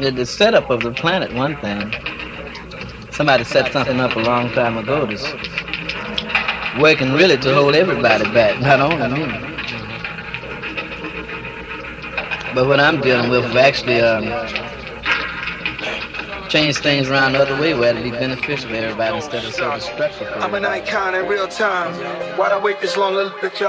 the setup of the planet, one thing. Somebody set something up a long time ago that's working really to hold everybody back, not only me. But what I'm dealing with will actually change things around the other way where it'll be beneficial to everybody instead of so destructive. I'm an icon in real time. Why'd I wait this long? Let y'all